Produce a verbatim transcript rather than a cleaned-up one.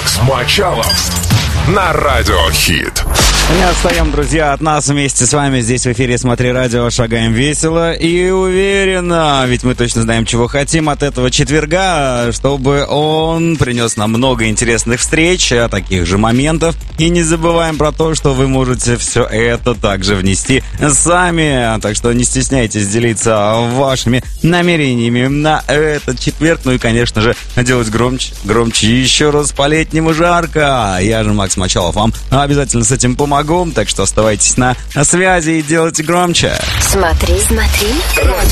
Макс Мочалов на Радио Хит. Не отстаем, друзья, от нас. Вместе с вами здесь в эфире «Смотри радио», шагаем весело и уверенно. Ведь мы точно знаем, чего хотим от этого четверга, чтобы он принес нам много интересных встреч, таких же моментов. И не забываем про то, что вы можете все это также внести сами. Так что не стесняйтесь делиться вашими намерениями на этот четверг. Ну и, конечно же, делать громче, громче, еще раз по-летнему жарко. Я же Макс Мочалов вам обязательно с этим помогу. Так что оставайтесь на связи и делайте громче. Смотри, смотри.